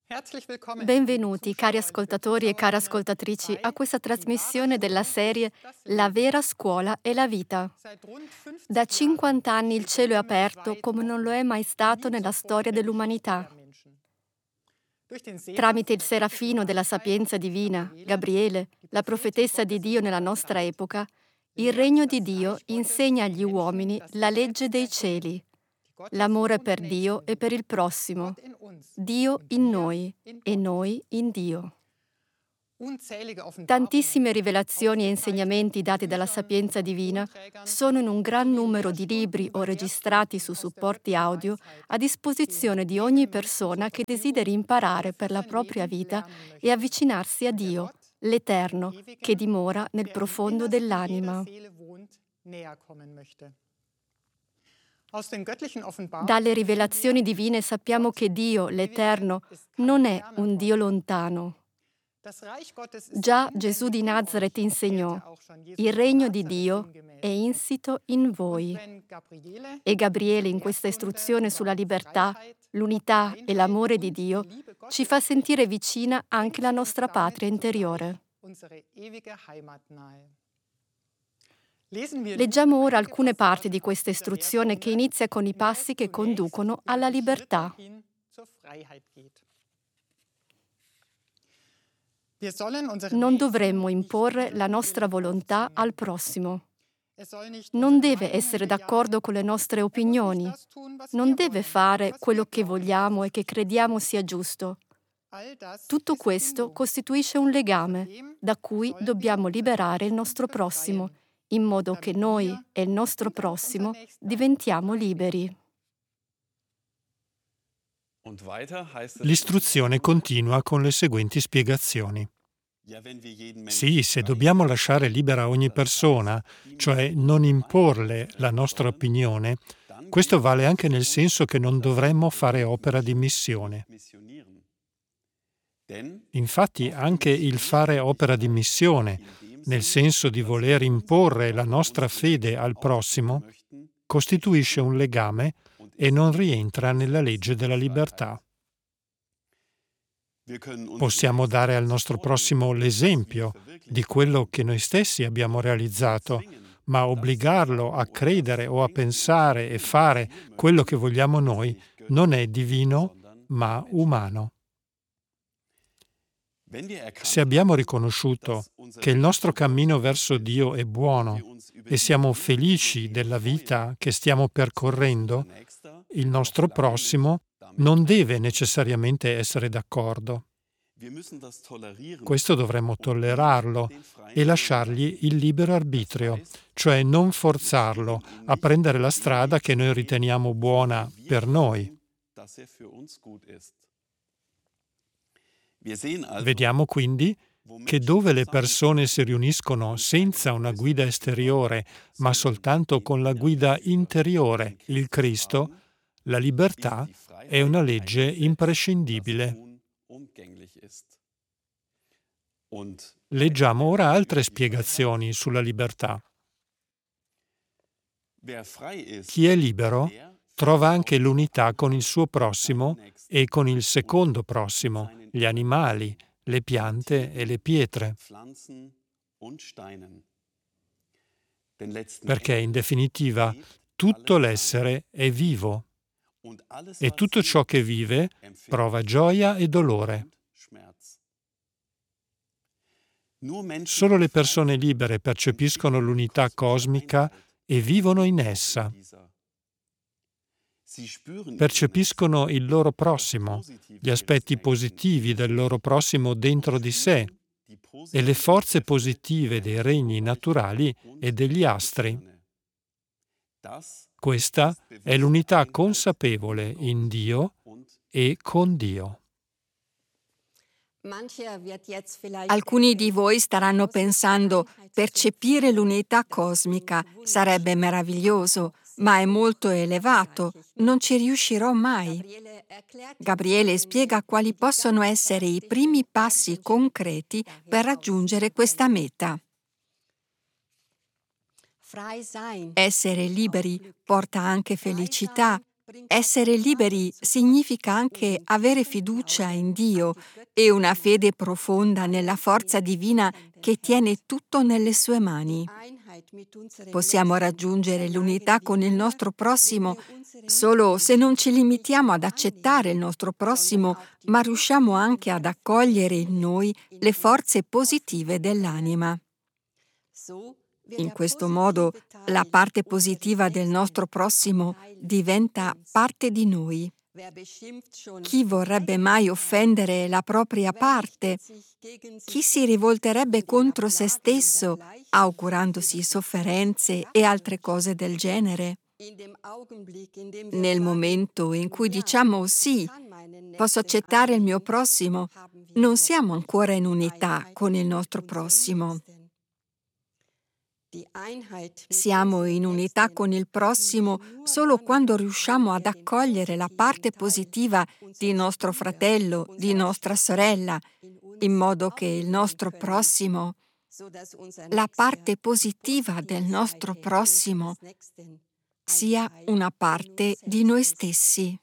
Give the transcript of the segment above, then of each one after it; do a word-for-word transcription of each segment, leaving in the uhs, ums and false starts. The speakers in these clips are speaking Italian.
Benvenuti, cari ascoltatori e care ascoltatrici, a questa trasmissione della serie La vera scuola e la vita. Da cinquanta anni il cielo è aperto come non lo è mai stato nella storia dell'umanità. Tramite il serafino della sapienza divina, Gabriele, la profetessa di Dio nella nostra epoca, il regno di Dio insegna agli uomini la legge dei cieli, l'amore per Dio e per il prossimo, Dio in noi e noi in Dio. Tantissime rivelazioni e insegnamenti dati dalla sapienza divina sono in un gran numero di libri o registrati su supporti audio a disposizione di ogni persona che desideri imparare per la propria vita e avvicinarsi a Dio, l'Eterno, che dimora nel profondo dell'anima. Dalle rivelazioni divine sappiamo che Dio, l'Eterno, non è un Dio lontano. Già Gesù di Nazaret insegnò: il regno di Dio è insito in voi. E Gabriele, in questa istruzione sulla libertà, l'unità e l'amore di Dio, ci fa sentire vicina anche la nostra patria interiore. Leggiamo ora alcune parti di questa istruzione che inizia con i passi che conducono alla libertà. Non dovremmo imporre la nostra volontà al prossimo. Non deve essere d'accordo con le nostre opinioni. Non deve fare quello che vogliamo e che crediamo sia giusto. Tutto questo costituisce un legame da cui dobbiamo liberare il nostro prossimo, in modo che noi e il nostro prossimo diventiamo liberi. L'istruzione continua con le seguenti spiegazioni. Sì, se dobbiamo lasciare libera ogni persona, cioè non imporle la nostra opinione, questo vale anche nel senso che non dovremmo fare opera di missione. Infatti anche il fare opera di missione, nel senso di voler imporre la nostra fede al prossimo, costituisce un legame e non rientra nella legge della libertà. Possiamo dare al nostro prossimo l'esempio di quello che noi stessi abbiamo realizzato, ma obbligarlo a credere o a pensare e fare quello che vogliamo noi non è divino, ma umano. Se abbiamo riconosciuto che il nostro cammino verso Dio è buono e siamo felici della vita che stiamo percorrendo, il nostro prossimo non deve necessariamente essere d'accordo. Questo dovremmo tollerarlo e lasciargli il libero arbitrio, cioè non forzarlo a prendere la strada che noi riteniamo buona per noi. Vediamo quindi che dove le persone si riuniscono senza una guida esteriore, ma soltanto con la guida interiore, il Cristo, la libertà è una legge imprescindibile. Leggiamo ora altre spiegazioni sulla libertà. Chi è libero trova anche l'unità con il suo prossimo e con il secondo prossimo, gli animali, le piante e le pietre. Perché in definitiva tutto l'essere è vivo e tutto ciò che vive prova gioia e dolore. Solo le persone libere percepiscono l'unità cosmica e vivono in essa. Percepiscono il loro prossimo, gli aspetti positivi del loro prossimo dentro di sé e le forze positive dei regni naturali e degli astri. Questa è l'unità consapevole in Dio e con Dio. Alcuni di voi staranno pensando: percepire l'unità cosmica sarebbe meraviglioso, ma è molto elevato, non ci riuscirò mai. Gabriele spiega quali possono essere i primi passi concreti per raggiungere questa meta. Essere liberi porta anche felicità, Essere liberi significa anche avere fiducia in Dio e una fede profonda nella forza divina che tiene tutto nelle sue mani. Possiamo raggiungere l'unità con il nostro prossimo solo se non ci limitiamo ad accettare il nostro prossimo, ma riusciamo anche ad accogliere in noi le forze positive dell'anima. In questo modo, la parte positiva del nostro prossimo diventa parte di noi. Chi vorrebbe mai offendere la propria parte? Chi si rivolterebbe contro se stesso, augurandosi sofferenze e altre cose del genere? Nel momento in cui diciamo sì, posso accettare il mio prossimo, non siamo ancora in unità con il nostro prossimo. Siamo in unità con il prossimo solo quando riusciamo ad accogliere la parte positiva di nostro fratello, di nostra sorella, in modo che il nostro prossimo, la parte positiva del nostro prossimo, sia una parte di noi stessi.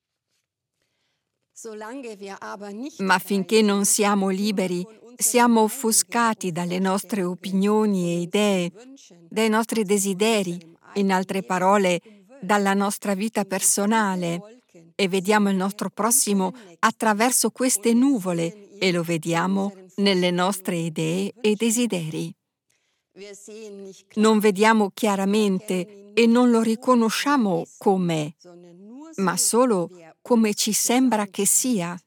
Ma finché non siamo liberi, siamo offuscati dalle nostre opinioni e idee, dai nostri desideri, in altre parole, dalla nostra vita personale, e vediamo il nostro prossimo attraverso queste nuvole e lo vediamo nelle nostre idee e desideri. Non vediamo chiaramente e non lo riconosciamo com'è, ma solo come ci sembra che sia.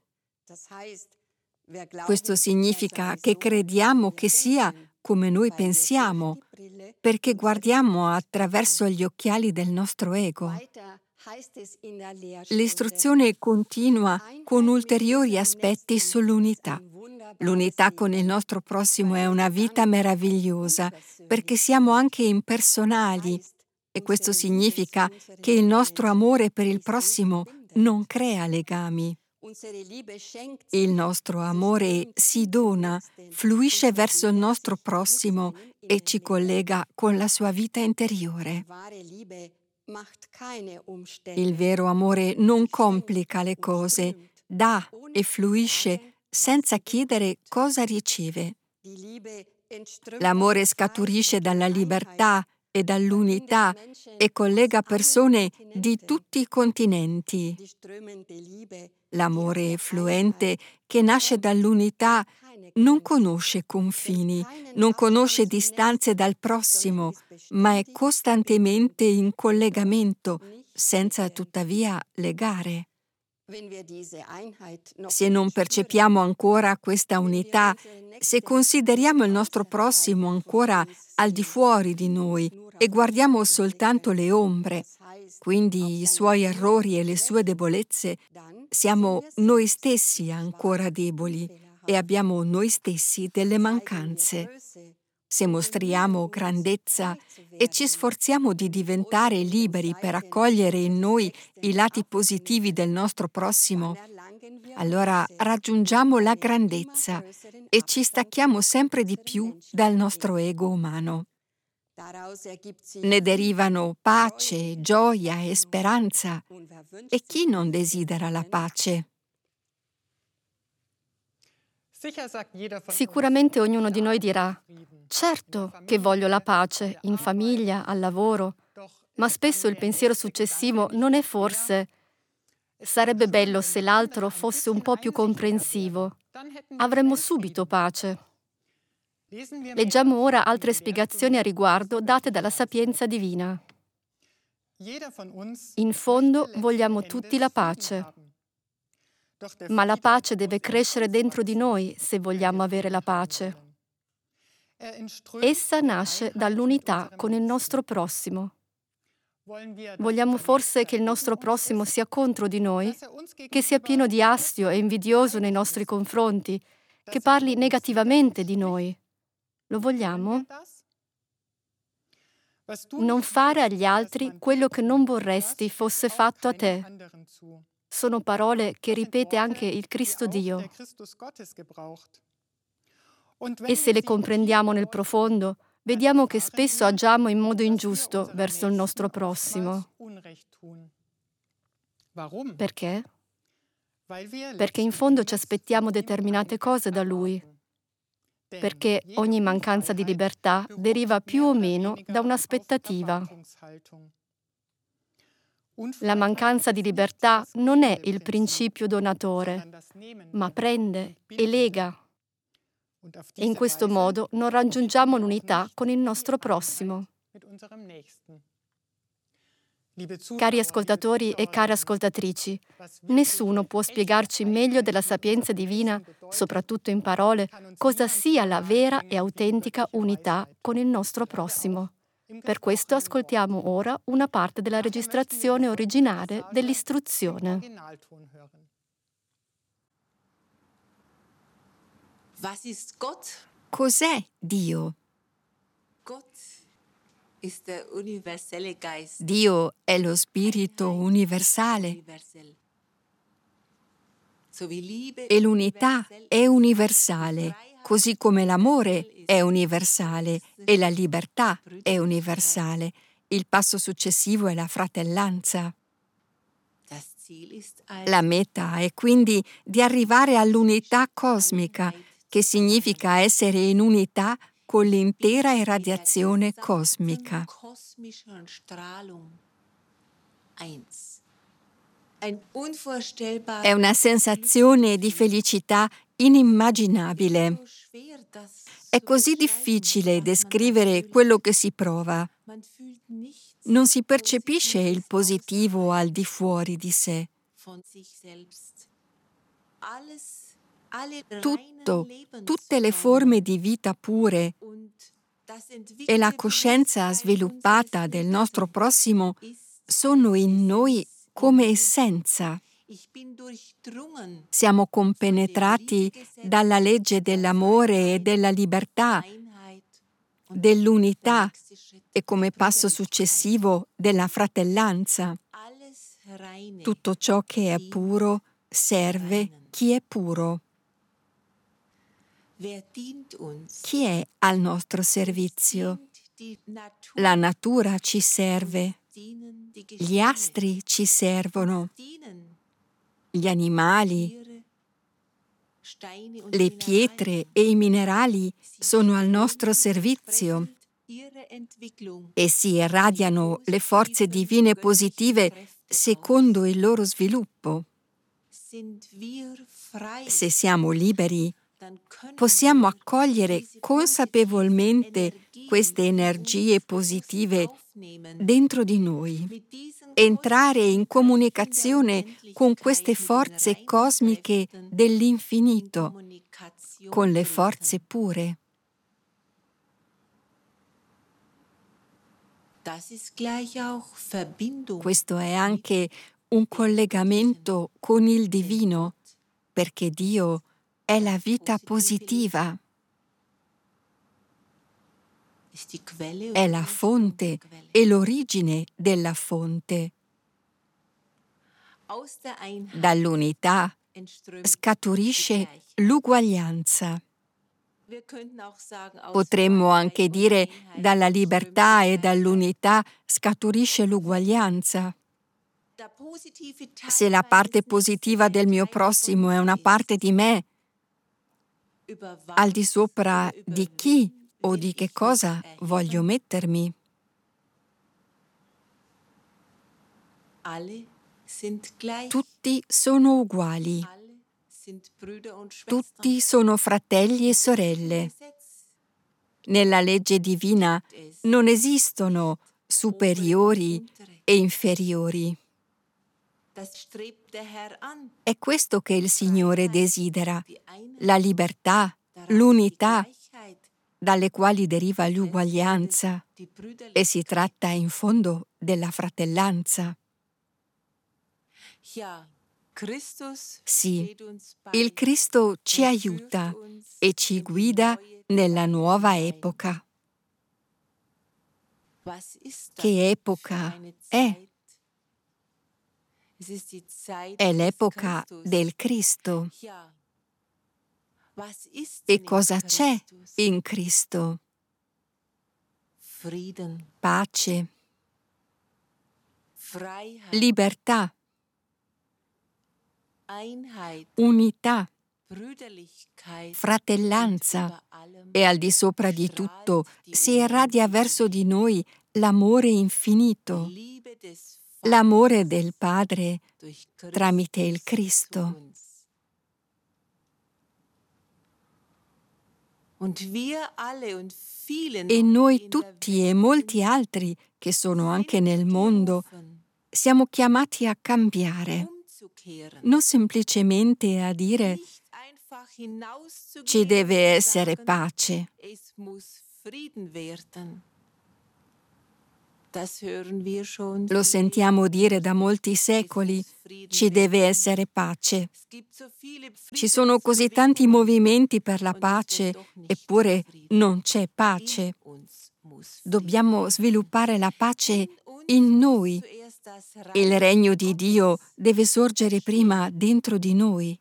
Questo significa che crediamo che sia come noi pensiamo, perché guardiamo attraverso gli occhiali del nostro ego. L'istruzione continua con ulteriori aspetti sull'unità. L'unità con il nostro prossimo è una vita meravigliosa, perché siamo anche impersonali, e questo significa che il nostro amore per il prossimo non crea legami. Il nostro amore si dona, fluisce verso il nostro prossimo e ci collega con la sua vita interiore. Il vero amore non complica le cose, dà e fluisce senza chiedere cosa riceve. L'amore scaturisce dalla libertà e dall'unità e collega persone di tutti i continenti. L'amore fluente che nasce dall'unità non conosce confini, non conosce distanze dal prossimo, ma è costantemente in collegamento, senza tuttavia legare. Se non percepiamo ancora questa unità, se consideriamo il nostro prossimo ancora al di fuori di noi e guardiamo soltanto le ombre, quindi i suoi errori e le sue debolezze, siamo noi stessi ancora deboli e abbiamo noi stessi delle mancanze. Se mostriamo grandezza e ci sforziamo di diventare liberi per accogliere in noi i lati positivi del nostro prossimo, allora raggiungiamo la grandezza e ci stacchiamo sempre di più dal nostro ego umano. Ne derivano pace, gioia e speranza. E chi non desidera la pace? Sicuramente ognuno di noi dirà: certo che voglio la pace, in famiglia, al lavoro, ma spesso il pensiero successivo non è forse: sarebbe bello se l'altro fosse un po' più comprensivo, avremmo subito pace. Leggiamo ora altre spiegazioni a riguardo date dalla sapienza divina. In fondo vogliamo tutti la pace. Ma la pace deve crescere dentro di noi se vogliamo avere la pace. Essa nasce dall'unità con il nostro prossimo. Vogliamo forse che il nostro prossimo sia contro di noi, che sia pieno di astio e invidioso nei nostri confronti, che parli negativamente di noi? Lo vogliamo? Non fare agli altri quello che non vorresti fosse fatto a te. Sono parole che ripete anche il Cristo Dio. E se le comprendiamo nel profondo, vediamo che spesso agiamo in modo ingiusto verso il nostro prossimo. Perché? Perché in fondo ci aspettiamo determinate cose da Lui. Perché ogni mancanza di libertà deriva più o meno da un'aspettativa. La mancanza di libertà non è il principio donatore, ma prende e lega. E in questo modo non raggiungiamo l'unità con il nostro prossimo. Cari ascoltatori e care ascoltatrici, nessuno può spiegarci meglio della sapienza divina, soprattutto in parole, cosa sia la vera e autentica unità con il nostro prossimo. Per questo ascoltiamo ora una parte della registrazione originale dell'istruzione. Cos'è Dio? Dio è lo spirito universale e l'unità è universale, così come l'amore è universale e la libertà è universale. Il passo successivo è la fratellanza. La meta è quindi di arrivare all'unità cosmica, che significa essere in unità con l'intera irradiazione cosmica. È una sensazione di felicità inimmaginabile. È così difficile descrivere quello che si prova. Non si percepisce il positivo al di fuori di sé. Tutto, tutte le forme di vita pure e la coscienza sviluppata del nostro prossimo sono in noi come essenza. Siamo compenetrati dalla legge dell'amore e della libertà, dell'unità e come passo successivo della fratellanza. Tutto ciò che è puro serve chi è puro. Chi è al nostro servizio? La natura ci serve, gli astri ci servono, gli animali, le pietre e i minerali sono al nostro servizio. Essi irradiano le forze divine positive secondo il loro sviluppo. Se siamo liberi, possiamo accogliere consapevolmente queste energie positive dentro di noi, entrare in comunicazione con queste forze cosmiche dell'infinito, con le forze pure. Questo è anche un collegamento con il divino, perché Dio è la vita positiva. È la fonte e l'origine della fonte. Dall'unità scaturisce l'uguaglianza. Potremmo anche dire dalla libertà e dall'unità scaturisce l'uguaglianza. Se la parte positiva del mio prossimo è una parte di me, al di sopra di chi o di che cosa voglio mettermi? Tutti sono uguali. Tutti sono fratelli e sorelle. Nella legge divina non esistono superiori e inferiori. È questo che il Signore desidera, la libertà, l'unità, dalle quali deriva l'uguaglianza, e si tratta in fondo della fratellanza. Sì, il Cristo ci aiuta e ci guida nella nuova epoca. Che epoca è? È l'epoca del Cristo. E cosa c'è in Cristo? Pace, libertà, unità, fratellanza e al di sopra di tutto si irradia verso di noi l'amore infinito, l'amore del Padre tramite il Cristo. E noi tutti e molti altri che sono anche nel mondo siamo chiamati a cambiare, non semplicemente a dire ci deve essere pace. Lo sentiamo dire da molti secoli, ci deve essere pace. Ci sono così tanti movimenti per la pace, eppure non c'è pace. Dobbiamo sviluppare la pace in noi. Il regno di Dio deve sorgere prima dentro di noi.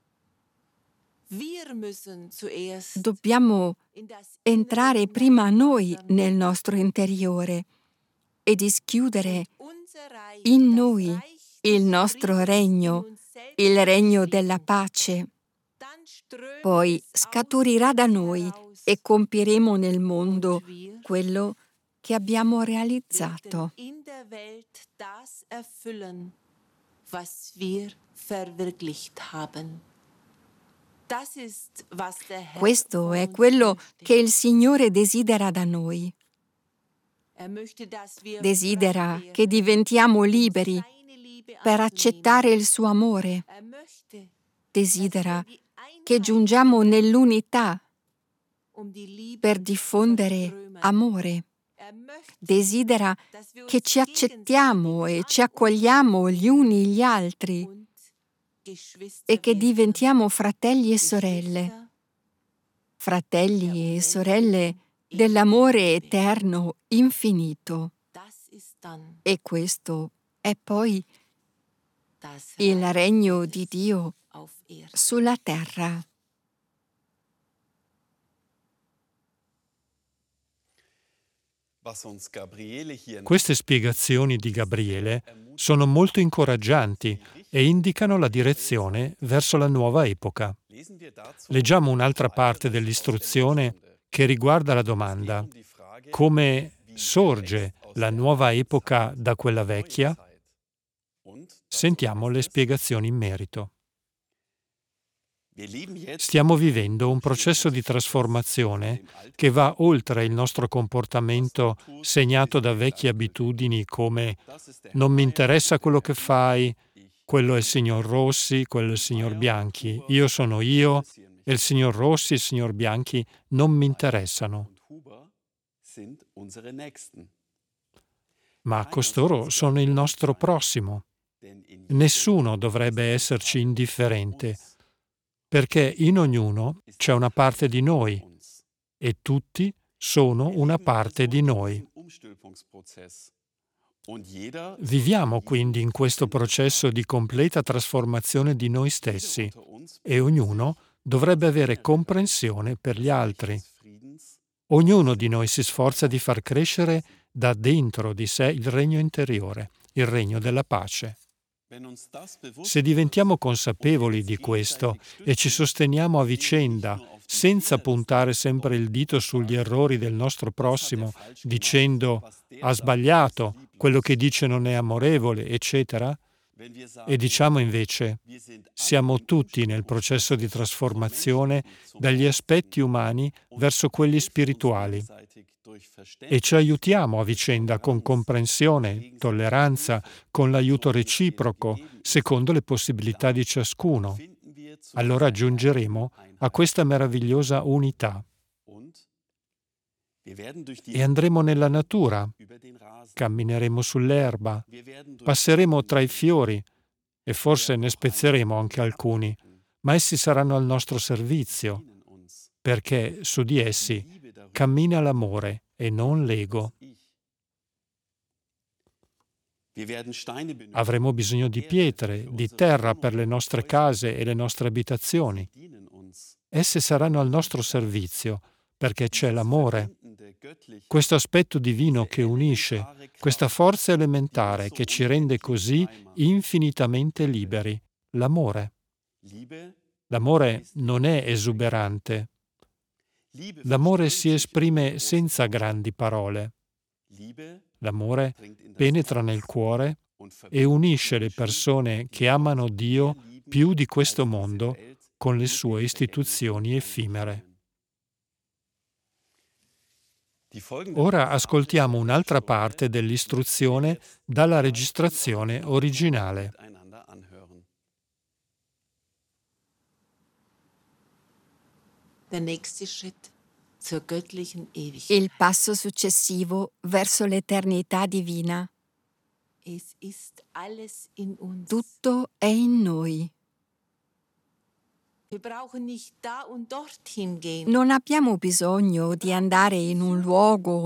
Dobbiamo entrare prima noi nel nostro interiore e dischiudere in noi il nostro regno, il regno della pace. Poi scaturirà da noi e compieremo nel mondo quello che abbiamo realizzato. Questo è quello che il Signore desidera da noi. Desidera che diventiamo liberi per accettare il suo amore. Desidera che giungiamo nell'unità per diffondere amore. Desidera che ci accettiamo e ci accogliamo gli uni gli altri e che diventiamo fratelli e sorelle. Fratelli e sorelle dell'amore eterno, infinito. E questo è poi il regno di Dio sulla terra. Queste spiegazioni di Gabriele sono molto incoraggianti e indicano la direzione verso la nuova epoca. Leggiamo un'altra parte dell'istruzione che riguarda la domanda: come sorge la nuova epoca da quella vecchia? Sentiamo le spiegazioni in merito. Stiamo vivendo un processo di trasformazione che va oltre il nostro comportamento segnato da vecchie abitudini come non mi interessa quello che fai, quello è il signor Rossi, quello è il signor Bianchi, io sono io e il signor Rossi e il signor Bianchi non mi interessano. Ma costoro sono il nostro prossimo. Nessuno dovrebbe esserci indifferente, perché in ognuno c'è una parte di noi e tutti sono una parte di noi. Viviamo quindi in questo processo di completa trasformazione di noi stessi e ognuno dovrebbe avere comprensione per gli altri. Ognuno di noi si sforza di far crescere da dentro di sé il regno interiore, il regno della pace. Se diventiamo consapevoli di questo e ci sosteniamo a vicenda, senza puntare sempre il dito sugli errori del nostro prossimo, dicendo ha sbagliato, quello che dice non è amorevole, eccetera, e diciamo invece siamo tutti nel processo di trasformazione dagli aspetti umani verso quelli spirituali e ci aiutiamo a vicenda con comprensione, tolleranza, con l'aiuto reciproco, secondo le possibilità di ciascuno. Allora giungeremo a questa meravigliosa unità. E andremo nella natura, cammineremo sull'erba, passeremo tra i fiori e forse ne spezzeremo anche alcuni, ma essi saranno al nostro servizio, perché su di essi cammina l'amore e non l'ego. Avremo bisogno di pietre, di terra per le nostre case e le nostre abitazioni. Esse saranno al nostro servizio, perché c'è l'amore. Questo aspetto divino che unisce, questa forza elementare che ci rende così infinitamente liberi, l'amore. L'amore non è esuberante. L'amore si esprime senza grandi parole. L'amore penetra nel cuore e unisce le persone che amano Dio più di questo mondo con le sue istituzioni effimere. Ora ascoltiamo un'altra parte dell'istruzione dalla registrazione originale. Il passo successivo verso l'eternità divina. Tutto è in noi. Non abbiamo bisogno di andare in un luogo